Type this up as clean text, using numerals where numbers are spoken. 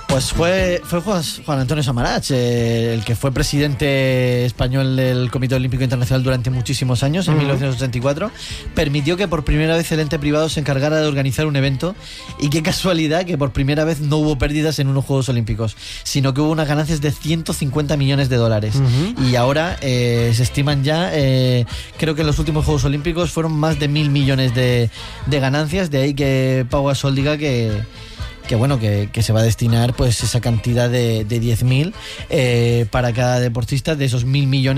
Pues fue Juan Antonio Samaranch, el que fue presidente español del Comité Olímpico Internacional durante muchísimos años, en 1984, permitió que por primera vez el ente privado se encargara de organizar un evento, y qué casualidad que por primera vez no hubo pérdidas en unos Juegos Olímpicos, sino que hubo unas ganancias de 150 millones de dólares. Y ahora se estiman ya, creo que en los últimos Juegos Olímpicos fueron más de 1.000 millones de ganancias, de ahí que Pau Gasol diga que se va a destinar pues esa cantidad de 10.000 para cada deportista. De esos 1.000 millones